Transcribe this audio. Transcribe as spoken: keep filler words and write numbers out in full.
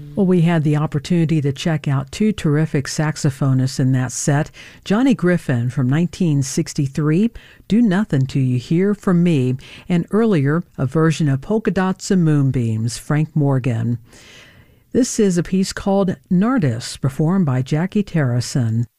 Well, we had the opportunity to check out two terrific saxophonists in that set. Johnny Griffin from nineteen sixty-three, Do Nothing Till You Hear From Me, and earlier, a version of Polka Dots and Moonbeams, Frank Morgan. This is a piece called Nardis, performed by Jackie Terrison.